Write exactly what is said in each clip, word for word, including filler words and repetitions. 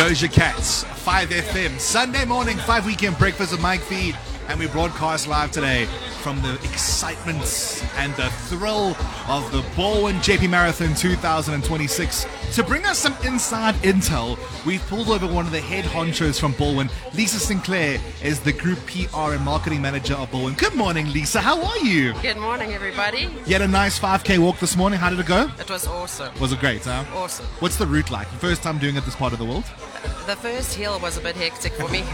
Doja Cat's five F M, Sunday morning, five weekend breakfast with Mike Feed. And we broadcast live today from the excitement and the thrill of the Baldwin J P Marathon two thousand twenty-six. To bring us some inside intel, we've pulled over one of the head honchos from Baldwin. Lisa Sinclair is the Group P R and Marketing Manager of Baldwin. Good morning, Lisa. How are you? Good morning, everybody. You had a nice five K walk this morning. How did it go? It was awesome. Was it great, huh? Awesome. What's the route like? First time doing it this part of the world? The first hill was a bit hectic for me.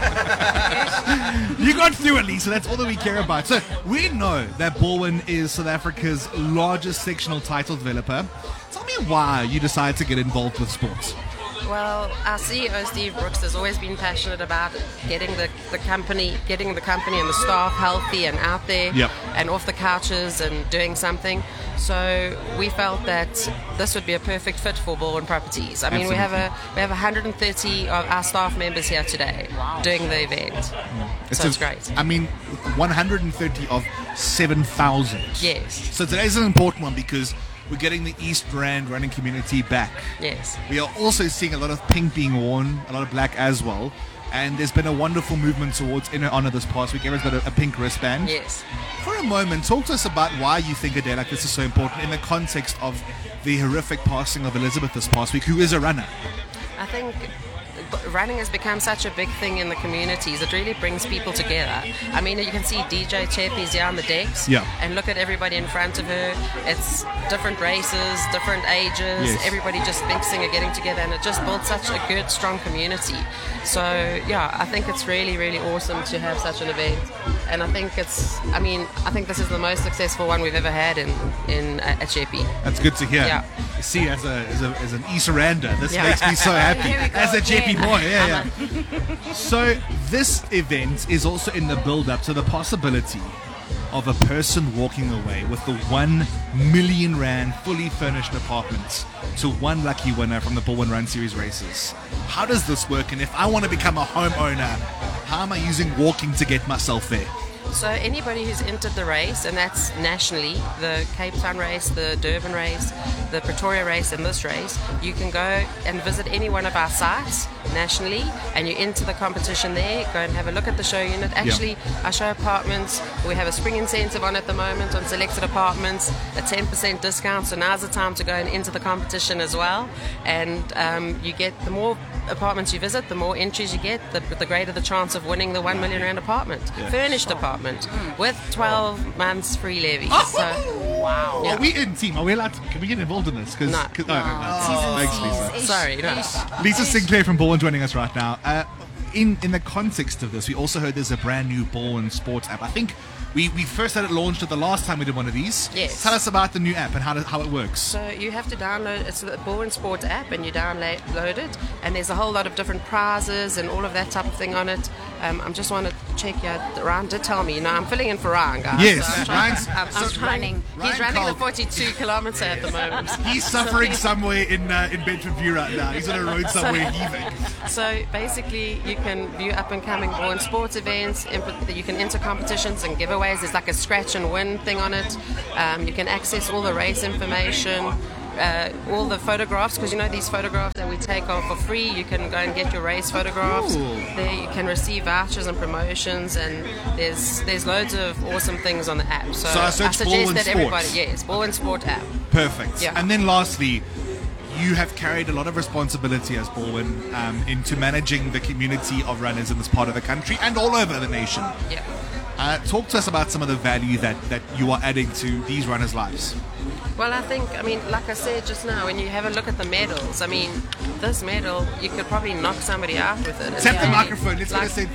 You got through it, Lisa. That's all that we care about. So we know that Baldwin is South Africa's largest sectional title developer. Tell me why you decided to get involved with sports. Well, our C E O, Steve Brooks, has always been passionate about getting the, the company getting the company and the staff healthy and out there Yep. and off the couches and doing something. So we felt that this would be a perfect fit for Baldwin Properties. I mean, we have a we have one hundred thirty of our staff members here today doing the event. It's so a- it's great. I mean, one hundred thirty of seven thousand. Yes. So today's an important one because we're getting the East Rand running community back. Yes. We are also seeing a lot of pink being worn, a lot of black as well. And there's been a wonderful movement towards inner honor this past week. Everyone's got a, a pink wristband. Yes. For a moment, talk to us about why you think a day like this is so important in the context of the horrific passing of Elizabeth this past week, who is a runner. I think running has become such a big thing in the communities. It really brings people together. I mean, you can see D J Chepi's down the decks, Yeah. and look at everybody in front of her. It's different races, different ages, Yes. everybody just mixing and getting together, and it just builds such a good, strong community. So, yeah, I think it's really, really awesome to have such an event. And I think it's, I mean, I think this is the most successful one we've ever had in, in at Chepi. That's good to hear. Yeah. See, as a as, a, as an East Rander, this Yeah. makes me so happy. Here we go As a J P again. boy, yeah, yeah. So this event is also in the build-up to the possibility of a person walking away with the one million rand fully furnished apartment to one lucky winner from the Baldwin Run Series races. How does this work? And if I want to become a homeowner, how am I using walking to get myself there? So anybody who's entered the race, and that's nationally, the Cape Town race, the Durban race, the Pretoria race, and this race, you can go and visit any one of our sites nationally, and you enter the competition there, go and have a look at the show unit. Actually, our show apartments, we have a spring incentive on at the moment on selected apartments, a ten percent discount, so now's the time to go and enter the competition as well. And um, you get, the more apartments you visit, the more entries you get, the, the greater the chance of winning the one million rand apartment, Yeah. furnished apartment, with twelve months free levy. So, Wow. Yeah. Are we in team? Are we allowed to, can we get involved in this? Cause, No. 'cause- oh, no, no. Thanks, Lisa. Ish, Sorry, no. ish. Lisa Sinclair from Baldwin joining us right now. Uh, in in the context of this, we also heard there's a brand new Baldwin Sports app. I think we, we first had it launched at the last time we did one of these. Yes. Tell us about the new app and how to, how it works. So you have to download, it's the Baldwin Sport app, and you download load it, and there's a whole lot of different prizes and all of that type of thing on it. Um, I just want to check you out. Ryan did tell me, you know, I'm filling in for Ryan, guys. Yes, So I'm trying- Ryan's- I'm, I'm so trying- running. He's Ryan running the Cole- forty-two kilometer at the moment. He's suffering somewhere in uh, in Bedford View right now. He's on a road somewhere heaving. So basically, you can view up and coming Baldwin sports events. imp- You can enter competitions and giveaways. There's like a scratch and win thing on it. Um, you can access all the race information, uh, all the photographs, because you know these photographs that we take are for free. You can go and get your race photographs. Cool. There you can receive vouchers and promotions, and there's there's loads of awesome things on the app. So, So I search suggest Baldwin that everybody, Sports. yes, Baldwin Sport app. Perfect. Yeah. And then lastly, you have carried a lot of responsibility as Baldwin um, into managing the community of runners in this part of the country and all over the nation. Yeah. Uh, talk to us about some of the value that, that you are adding to these runners' lives. Well, I think, I mean, like I said just now, when you have a look at the medals, I mean, this medal, you could probably knock somebody out with it. Tap the Yeah. microphone. Let's Like- get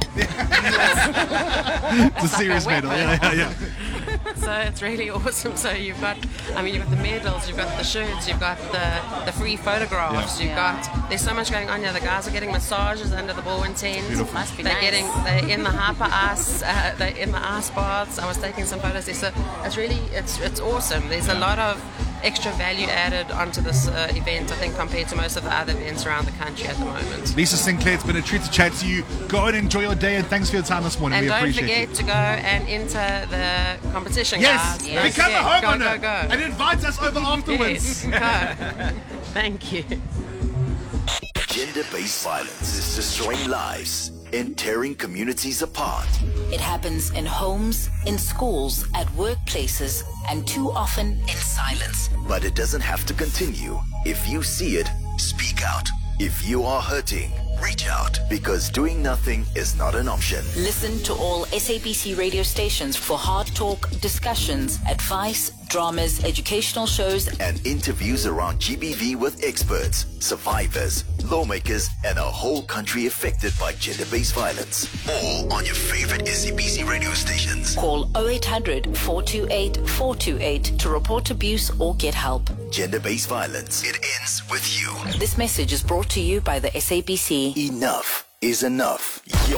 a It's a serious Like a medal. weapon. Yeah, yeah, yeah. So it's really awesome. So you've got, I mean, you've got the medals, you've got the shirts, you've got the, the free photographs, Yeah. you've got, there's so much going on here. The guys are getting massages under the Baldwin tent. Beautiful. Must be They're nice. getting, they're in the hyper ice, uh, they're in the ice baths. I was taking some photos there. So it's really, it's it's awesome. There's a lot of extra value added onto this uh, event, I think, compared to most of the other events around the country at the moment. Lisa Sinclair, it's been a treat to chat to you. Go and enjoy your day, and thanks for your time this morning. And we don't appreciate forget you. to go and enter the competition, Yes, guys. Yes. become Yeah, a go, homeowner go, go. and invite us over afterwards. Yes, go. Thank you. Gin Gender-based violence is destroying lives and tearing communities apart. It happens in homes, in schools, at workplaces, and too often in silence. But it doesn't have to continue. If you see it, speak out. If you are hurting, reach out, because doing nothing is not an option. Listen to all S A B C radio stations for hard talk, discussions, advice, dramas, educational shows, and interviews around G B V with experts, survivors, lawmakers, and a whole country affected by gender-based violence. All on your favorite S A B C radio stations. Call oh eight hundred, four two eight, four two eight to report abuse or get help. Gender-based violence. It ends with you. This message is brought to you by the S A B C. Enough is enough.